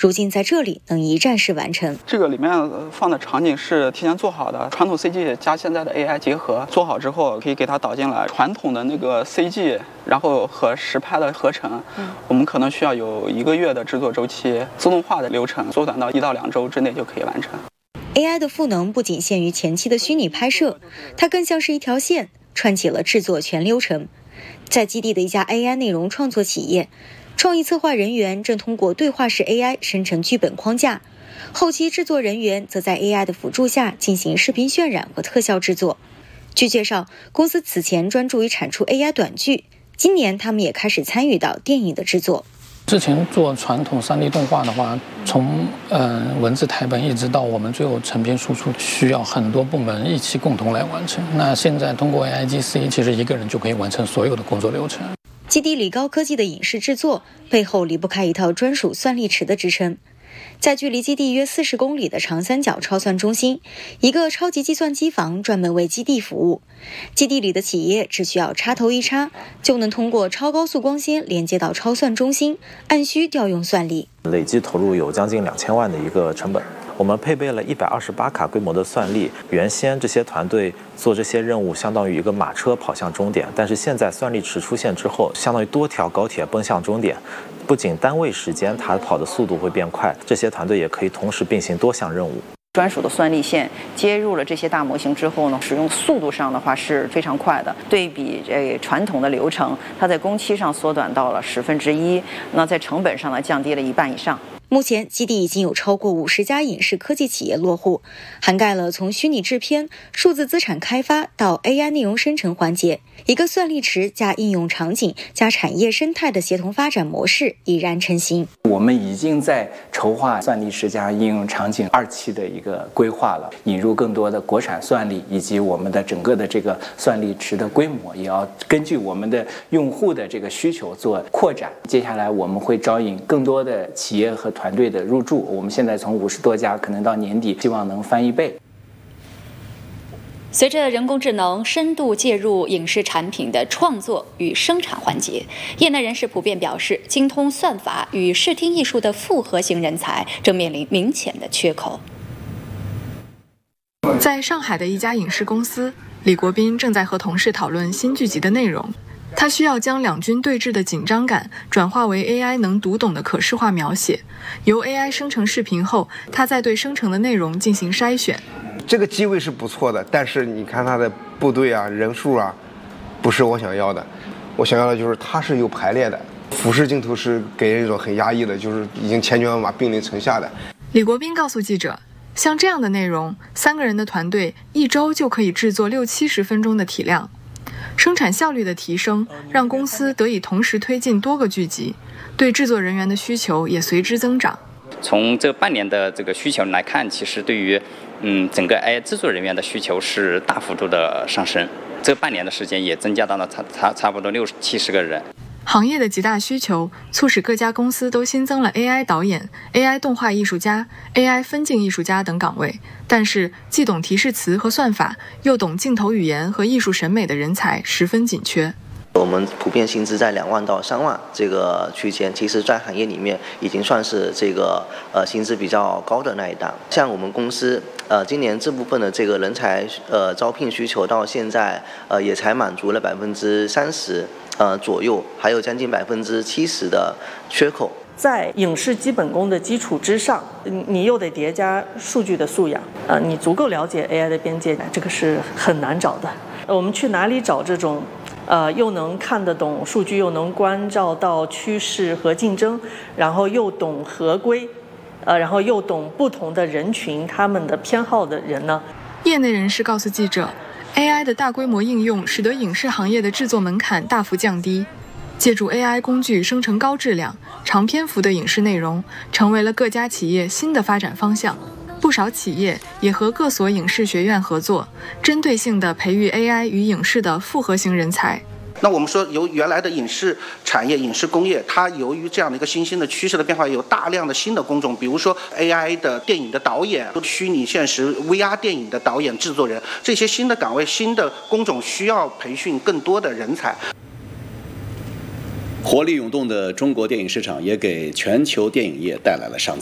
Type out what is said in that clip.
如今在这里能一站式完成。 这个里面放的场景是提前做好的，传统 CG 加现在的 AI 结合，做好之后可以给它导进来。传统的那个 CG， 然后和实拍的合成，我们可能需要有1个月的制作周期，自动化的流程缩短到1到2周之内就可以完成。 AI 的赋能不仅限于前期的虚拟拍摄，它更像是一条线，串起了制作全流程。在基地的一家 AI 内容创作企业，创意策划人员正通过对话式 AI 生成剧本框架，后期制作人员则在 AI 的辅助下进行视频渲染和特效制作。据介绍，公司此前专注于产出 AI 短剧，今年他们也开始参与到电影的制作。 之前做传统3D 动画的话，从文字台本一直到我们最后成片输出，需要很多部门一起共同来完成。那现在通过 AIGC， 其实一个人就可以完成所有的工作流程。 基地里高科技的影视制作背后离不开一套专属算力池的支撑。在距离基地约40公里的长三角超算中心，一个超级计算机房专门为基地服务。基地里的企业只需要插头一插，就能通过超高速光纤连接到超算中心，按需调用算力。 累计投入有将近2000万的一个成本。我们配备了128卡规模的算力，原先这些团队做这些任务相当于一个马车跑向终点，但是现在算力池出现之后，相当于多条高铁奔向终点。不仅单位时间它跑的速度会变快，这些团队也可以同时并行多项任务。 专属的算力线接入了这些大模型之后呢，使用速度上的话是非常快的，对比传统的流程，它在工期上缩短到了1/10，那在成本上呢降低了1半以上。 目前基地已经有超过50家影视科技企业落户，涵盖了从虚拟制片、数字资产开发到 AI 内容生成环节，一个算力池加应用场景加产业生态的协同发展模式已然成型。 我们已经在筹划算力池加应用场景2期的一个规划了，引入更多的国产算力，以及我们的整个的这个算力池的规模也要根据我们的用户的这个需求做扩展。接下来我们会招引更多的企业和团队的入驻，我们现在从50多家，可能到年底希望能翻1倍。 随着人工智能深度介入影视产品的创作与生产环节，业内人士普遍表示，精通算法与视听艺术的复合型人才正面临明显的缺口。 在上海的一家影视公司，李国斌正在和同事讨论新剧集的内容。他需要将两军对峙的紧张感转化为 AI 能读懂的可视化描写，由 AI 生成视频后，他再对生成的内容进行筛选。 这个机位是不错的，但是你看他的部队啊、人数啊，不是我想要的。我想要的就是它是有排列的，俯视镜头是给人一种很压抑的，就是已经千军万马兵临城下的。 李国斌告诉记者，像这样的内容，3个人的团队1周就可以制作60-70分钟的体量。生产效率的提升，让公司得以同时推进多个剧集，对制作人员的需求也随之增长。 从这半年的这个需求来看，其实对于整个 AI 制作人员的需求是大幅度的上升。这半年的时间也增加到了差不多60-70个人。 行业的极大需求促使各家公司都新增了 AI 导演、AI 动画艺术家、AI 分镜艺术家等岗位，但是既懂提示词和算法，又懂镜头语言和艺术审美的人才十分紧缺。 我们普遍薪资在2万到3万这个区间，其实在行业里面已经算是这个薪资比较高的那一档。像我们公司今年这部分的这个人才招聘需求到现在也才满足了30%左右，还有将近70%的缺口。 在影视基本功的基础之上，你又得叠加数据的素养，你足够了解 AI 的边界，这个是很难找的。我们去哪里找这种又能看得懂数据，又能关照到趋势和竞争，然后又懂合规，然后又懂不同的人群他们的偏好的人呢？ 业内人士告诉记者， AI 的大规模应用使得影视行业的制作门槛大幅降低。借助 AI 工具生成高质量、长篇幅的影视内容，成为了各家企业新的发展方向。不少企业也和各所影视学院合作，针对性地培育 AI 与影视的复合型人才。 那我们说，由原来的影视产业、影视工业，它由于这样的一个新兴的趋势的变化，有大量的新的工种，比如说 AI 的电影的导演、虚拟现实 VR 电影的导演、制作人，这些新的岗位、新的工种需要培训更多的人才。 活力涌动的中国电影市场也给全球电影业带来了商机。